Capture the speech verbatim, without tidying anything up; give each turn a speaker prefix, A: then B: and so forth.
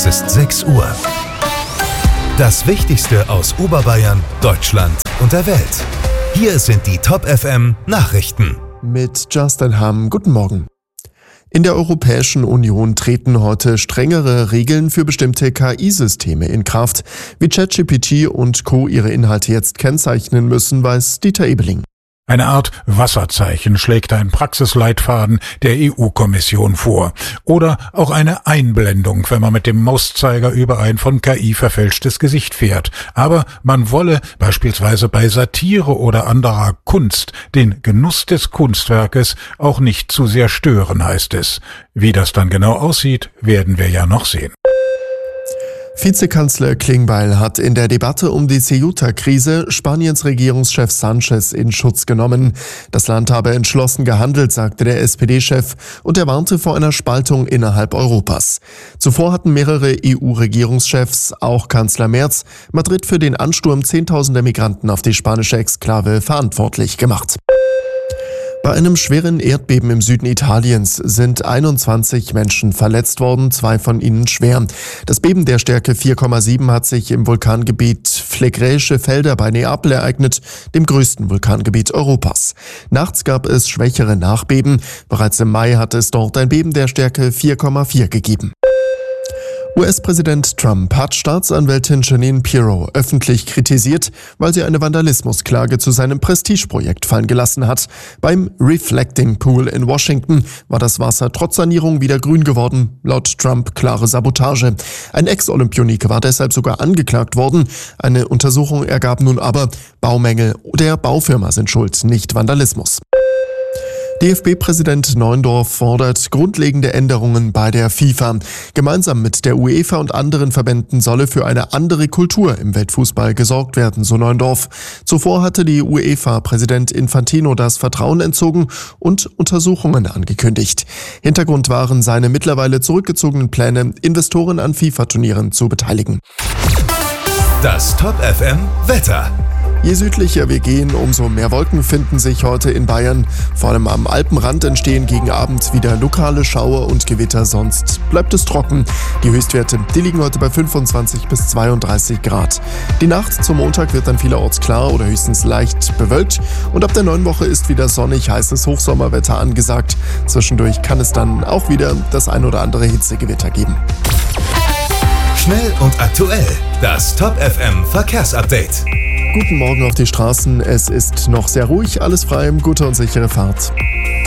A: Es ist sechs Uhr. Das Wichtigste aus Oberbayern, Deutschland und der Welt. Hier sind die Top F M Nachrichten.
B: Mit Justin Hamm, guten Morgen. In der Europäischen Union treten heute strengere Regeln für bestimmte K I-Systeme in Kraft. Wie ChatGPT und Co. ihre Inhalte jetzt kennzeichnen müssen, weiß Dieter Ebeling.
C: Eine Art Wasserzeichen schlägt ein Praxisleitfaden der E U-Kommission vor. Oder auch eine Einblendung, wenn man mit dem Mauszeiger über ein von K I verfälschtes Gesicht fährt. Aber man wolle beispielsweise bei Satire oder anderer Kunst den Genuss des Kunstwerkes auch nicht zu sehr stören, heißt es. Wie das dann genau aussieht, werden wir ja noch sehen.
B: Vizekanzler Klingbeil hat in der Debatte um die Ceuta-Krise Spaniens Regierungschef Sanchez in Schutz genommen. Das Land habe entschlossen gehandelt, sagte der S P D-Chef, und er warnte vor einer Spaltung innerhalb Europas. Zuvor hatten mehrere E U-Regierungschefs, auch Kanzler Merz, Madrid für den Ansturm zehntausender Migranten auf die spanische Exklave verantwortlich gemacht. Bei einem schweren Erdbeben im Süden Italiens sind einundzwanzig Menschen verletzt worden, zwei von ihnen schwer. Das Beben der Stärke vier Komma sieben hat sich im Vulkangebiet Flegräische Felder bei Neapel ereignet, dem größten Vulkangebiet Europas. Nachts gab es schwächere Nachbeben. Bereits im Mai hat es dort ein Beben der Stärke vier Komma vier gegeben. U S-Präsident Trump hat Staatsanwältin Jeanine Pirro öffentlich kritisiert, weil sie eine Vandalismusklage zu seinem Prestigeprojekt fallen gelassen hat. Beim Reflecting Pool in Washington war das Wasser trotz Sanierung wieder grün geworden. Laut Trump klare Sabotage. Ein Ex-Olympioniker war deshalb sogar angeklagt worden. Eine Untersuchung ergab nun aber, Baumängel der Baufirma sind schuld, nicht Vandalismus. D F B-Präsident Neuendorf fordert grundlegende Änderungen bei der FIFA. Gemeinsam mit der UEFA und anderen Verbänden solle für eine andere Kultur im Weltfußball gesorgt werden, so Neuendorf. Zuvor hatte die UEFA-Präsident Infantino das Vertrauen entzogen und Untersuchungen angekündigt. Hintergrund waren seine mittlerweile zurückgezogenen Pläne, Investoren an FIFA-Turnieren zu beteiligen.
A: Das Top F M Wetter.
B: Je südlicher wir gehen, umso mehr Wolken finden sich heute in Bayern. Vor allem am Alpenrand entstehen gegen Abend wieder lokale Schauer und Gewitter, sonst bleibt es trocken. Die Höchstwerte, die liegen heute bei fünfundzwanzig bis zweiunddreißig Grad. Die Nacht zum Montag wird dann vielerorts klar oder höchstens leicht bewölkt. Und ab der neuen Woche ist wieder sonnig heißes Hochsommerwetter angesagt. Zwischendurch kann es dann auch wieder das ein oder andere Hitzegewitter geben.
A: Schnell und aktuell, das Top F M Verkehrsupdate.
B: Guten Morgen auf die Straßen. Es ist noch sehr ruhig, alles frei, gute und sichere Fahrt.